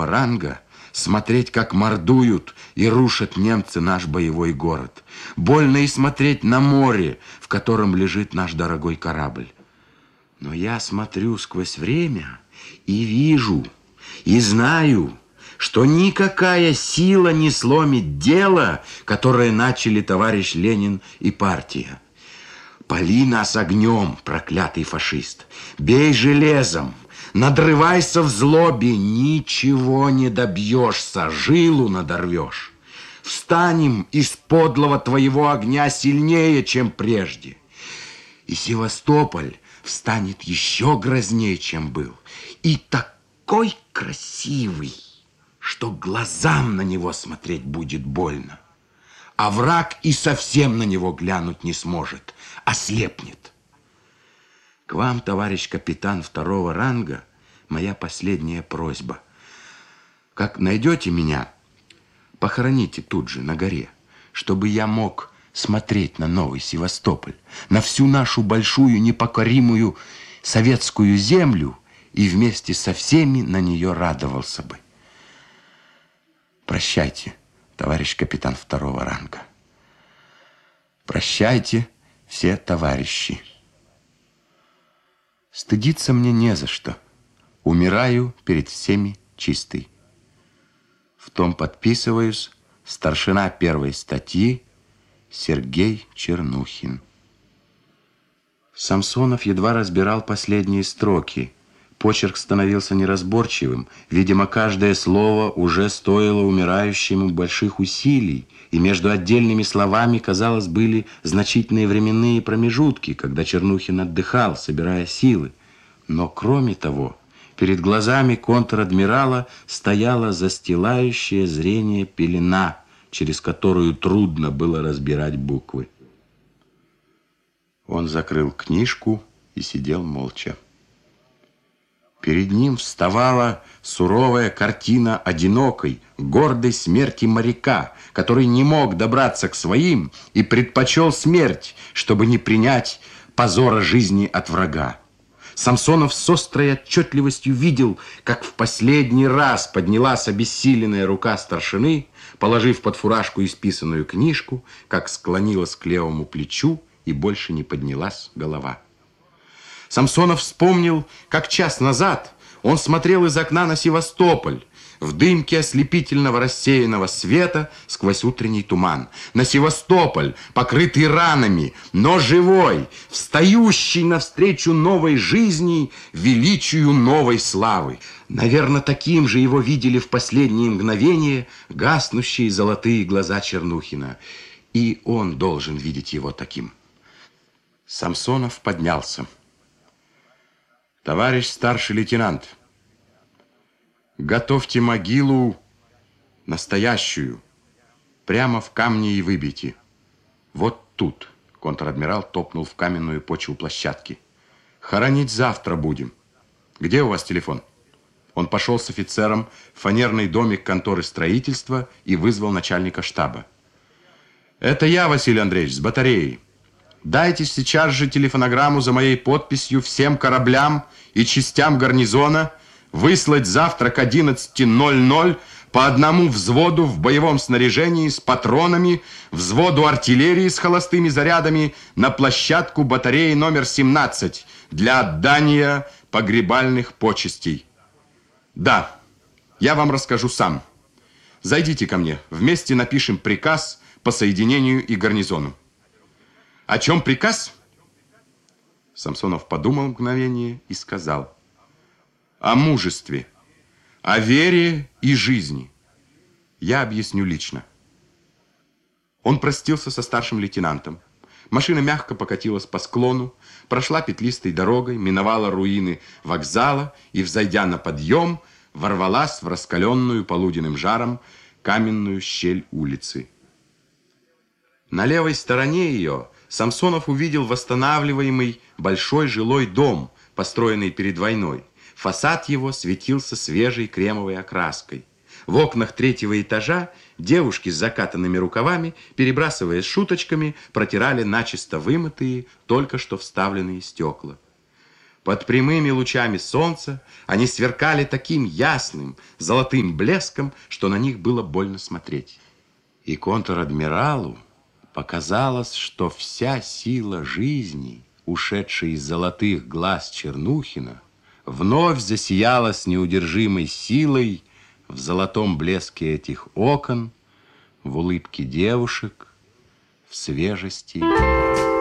второго ранга смотреть, как мордуют и рушат немцы наш боевой город. Больно и смотреть на море, в котором лежит наш дорогой корабль. Но я смотрю сквозь время и вижу, и знаю, что никакая сила не сломит дело, которое начали товарищ Ленин и партия. Пали нас огнем, проклятый фашист, бей железом, надрывайся в злобе, ничего не добьешься, жилу надорвешь. Встанем из подлого твоего огня сильнее, чем прежде. И Севастополь встанет еще грознее, чем был. И такой красивый, что глазам на него смотреть будет больно. А враг и совсем на него глянуть не сможет, ослепнет. К вам, товарищ капитан второго ранга, моя последняя просьба. Как найдете меня, похороните тут же на горе, чтобы я мог смотреть на новый Севастополь, на всю нашу большую непокоримую советскую землю и вместе со всеми на нее радовался бы. Прощайте, товарищ капитан второго ранга. Прощайте, все товарищи. Стыдиться мне не за что. Умираю перед всеми чистый. В том подписываюсь, старшина первой статьи Сергей Чернухин. Самсонов едва разбирал последние строки. Почерк становился неразборчивым. Видимо, каждое слово уже стоило умирающему больших усилий, и между отдельными словами, казалось, были значительные временные промежутки, когда Чернухин отдыхал, собирая силы. Но, кроме того, перед глазами контр-адмирала стояла застилающая зрение пелена, через которую трудно было разбирать буквы. Он закрыл книжку и сидел молча. Перед ним вставала суровая картина одинокой, гордой смерти моряка, который не мог добраться к своим и предпочел смерть, чтобы не принять позора жизни от врага. Самсонов с острой отчетливостью видел, как в последний раз поднялась обессиленная рука старшины, положив под фуражку исписанную книжку, как склонилась к левому плечу и больше не поднялась голова. Самсонов вспомнил, как час назад он смотрел из окна на Севастополь, в дымке ослепительного рассеянного света сквозь утренний туман. На Севастополь, покрытый ранами, но живой, встающий навстречу новой жизни, величию новой славы. Наверное, таким же его видели в последние мгновения гаснущие золотые глаза Чернухина. И он должен видеть его таким. Самсонов поднялся. Товарищ старший лейтенант, готовьте могилу настоящую, прямо в камне и выбейте. Вот тут, контр-адмирал топнул в каменную почву площадки. Хоронить завтра будем. Где у вас телефон? Он пошел с офицером в фанерный домик конторы строительства и вызвал начальника штаба. Это я, Василий Андреевич, с батареей. Дайте сейчас же телефонограмму за моей подписью всем кораблям и частям гарнизона выслать завтра к 11:00 по одному взводу в боевом снаряжении с патронами, взводу артиллерии с холостыми зарядами на площадку батареи номер 17 для отдания погребальных почестей. Да, я вам расскажу сам. Зайдите ко мне, вместе напишем приказ по соединению и гарнизону. О чем приказ? Самсонов подумал мгновение и сказал: о мужестве, о вере и жизни. Я объясню лично. Он простился со старшим лейтенантом. Машина мягко покатилась по склону, прошла петлистой дорогой, миновала руины вокзала и, взойдя на подъем, ворвалась в раскаленную полуденным жаром каменную щель улицы. На левой стороне ее Самсонов увидел восстанавливаемый большой жилой дом, построенный перед войной. Фасад его светился свежей кремовой окраской. В окнах третьего этажа девушки с закатанными рукавами, перебрасываясь шуточками, протирали начисто вымытые, только что вставленные стекла. Под прямыми лучами солнца они сверкали таким ясным, золотым блеском, что на них было больно смотреть. И контр-адмиралу показалось, что вся сила жизни, ушедшая из золотых глаз Чернухина, вновь засияла с неудержимой силой в золотом блеске этих окон, в улыбке девушек, в свежести